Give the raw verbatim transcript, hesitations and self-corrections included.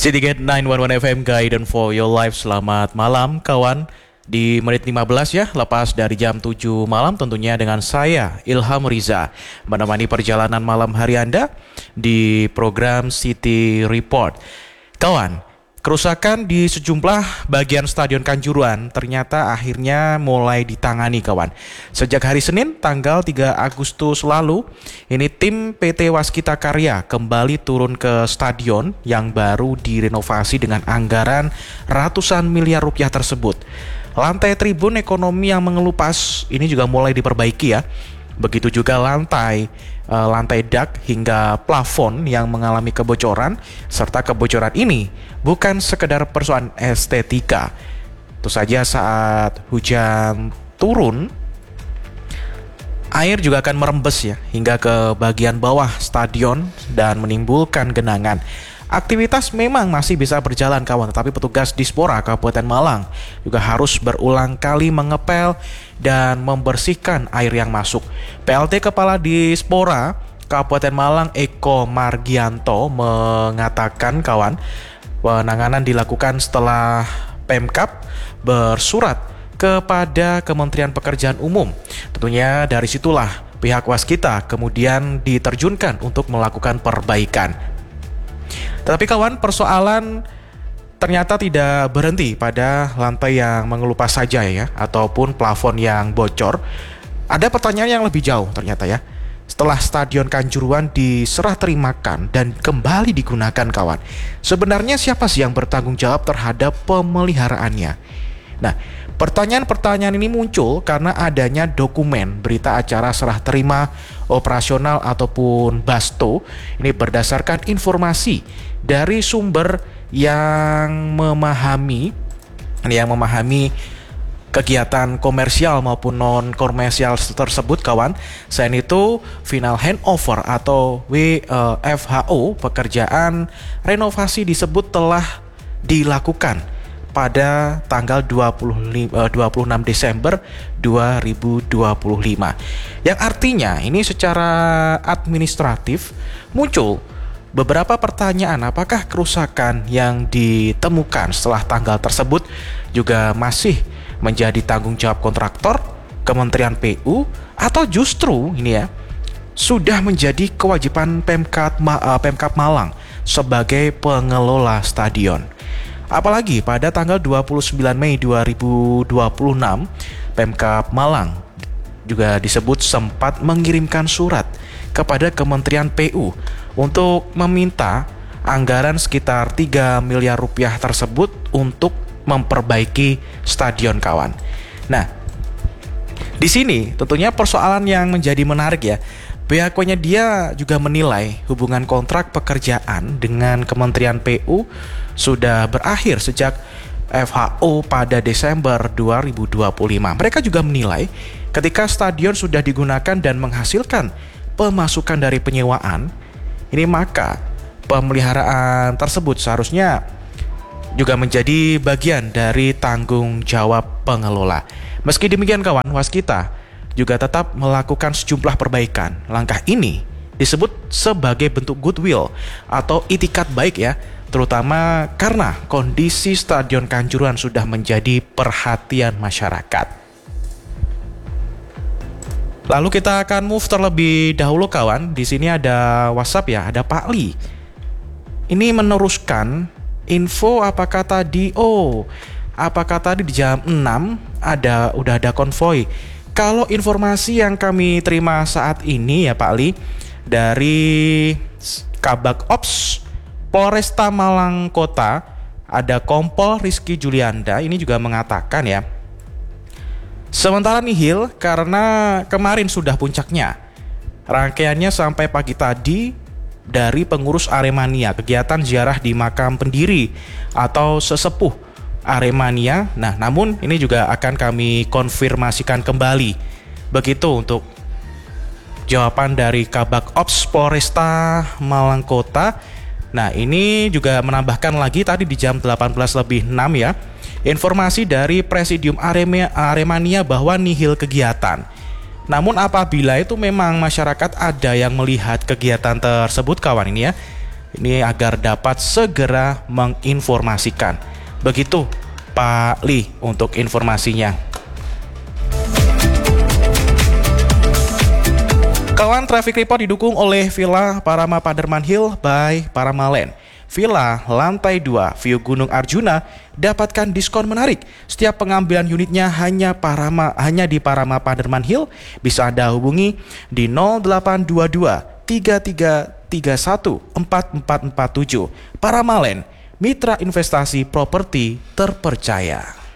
Citycat sembilan satu satu F M Guidance for Your Life. Selamat malam kawan. Di menit lima belas ya, lepas dari jam tujuh malam tentunya dengan saya Ilham Riza menemani perjalanan malam hari Anda di program City Report. Kawan, kerusakan di sejumlah bagian Stadion Kanjuruhan ternyata akhirnya mulai ditangani kawan. Sejak hari Senin tanggal tiga Agustus lalu, ini tim P T Waskita Karya kembali turun ke stadion yang baru direnovasi dengan anggaran ratusan miliar rupiah tersebut. Lantai tribun ekonomi yang mengelupas ini juga mulai diperbaiki ya. Begitu juga lantai uh, lantai dak hingga plafon yang mengalami kebocoran, serta kebocoran ini bukan sekedar persoalan estetika. Tentu saja saat hujan turun, air juga akan merembes ya hingga ke bagian bawah stadion dan menimbulkan genangan. Aktivitas memang masih bisa berjalan kawan, tetapi petugas Dispora Kabupaten Malang juga harus berulang kali mengepel dan membersihkan air yang masuk. P L T Kepala Dispora Kabupaten Malang Eko Margianto mengatakan kawan, penanganan dilakukan setelah Pemkab bersurat kepada Kementerian Pekerjaan Umum. Tentunya dari situlah pihak Waskita kemudian diterjunkan untuk melakukan perbaikan. Tetapi kawan, persoalan ternyata tidak berhenti pada lantai yang mengelupas saja ya, ataupun plafon yang bocor. Ada pertanyaan yang lebih jauh ternyata ya. Setelah Stadion Kanjuruhan diserah terimakan dan kembali digunakan kawan, sebenarnya siapa sih yang bertanggung jawab terhadap pemeliharaannya? Nah, pertanyaan-pertanyaan ini muncul karena adanya dokumen berita acara serah terima operasional ataupun BASTO. Ini berdasarkan informasi dari sumber yang memahami yang memahami kegiatan komersial maupun non komersial tersebut kawan. Selain itu, final handover atau W F H O pekerjaan renovasi disebut telah dilakukan pada tanggal dua puluh enam Desember dua ribu dua puluh lima. Yang artinya ini secara administratif muncul beberapa pertanyaan, apakah kerusakan yang ditemukan setelah tanggal tersebut juga masih menjadi tanggung jawab kontraktor, Kementerian P U, atau justru ini ya sudah menjadi kewajiban Pemkab, Pemkab Malang sebagai pengelola stadion. Apalagi pada tanggal dua puluh sembilan Mei dua ribu dua puluh enam, Pemkab Malang juga disebut sempat mengirimkan surat kepada Kementerian P U untuk meminta anggaran sekitar tiga miliar rupiah tersebut untuk memperbaiki stadion kawan. Nah, di sini tentunya persoalan yang menjadi menarik ya. Pihaknya dia juga menilai hubungan kontrak pekerjaan dengan Kementerian P U sudah berakhir sejak F H O pada Desember dua ribu dua puluh lima. Mereka juga menilai ketika stadion sudah digunakan dan menghasilkan pemasukan dari penyewaan, ini maka pemeliharaan tersebut seharusnya juga menjadi bagian dari tanggung jawab pengelola. Meski demikian kawan, Waskita juga tetap melakukan sejumlah perbaikan. Langkah ini disebut sebagai bentuk goodwill atau itikat baik ya, terutama karena kondisi Stadion Kanjuruhan sudah menjadi perhatian masyarakat. Lalu kita akan move terlebih dahulu kawan. Di sini ada WhatsApp ya, ada Pak Li. Ini meneruskan info apakah tadi oh, apakah tadi di jam enam ada udah ada konvoy. Kalau informasi yang kami terima saat ini ya Pak Li dari Kabak Ops Polresta Malang Kota, ada Kompol Rizky Julianda, ini juga mengatakan ya, sementara nihil karena kemarin sudah puncaknya. Rangkaiannya sampai pagi tadi dari pengurus Aremania, kegiatan ziarah di makam pendiri atau sesepuh Aremania. Nah, namun ini juga akan kami konfirmasikan kembali. Begitu untuk jawaban dari Kabak Ops Polresta Malang Kota. Nah, ini juga menambahkan lagi tadi di jam delapan belas lebih enam ya, informasi dari Presidium Arema, Aremania bahwa nihil kegiatan. Namun apabila itu memang masyarakat ada yang melihat kegiatan tersebut kawan ini ya, Ini agar dapat segera menginformasikan. Begitu Pak Li untuk informasinya. Kawan, traffic report didukung oleh Villa Parama Paderman Hill by Paramalen. Villa lantai dua View Gunung Arjuna dapatkan diskon menarik. Setiap pengambilan unitnya hanya Parama hanya di Parama Paderman Hill. Bisa Anda hubungi di nol delapan dua dua tiga tiga tiga satu empat empat empat tujuh. Paramalen, mitra investasi properti terpercaya.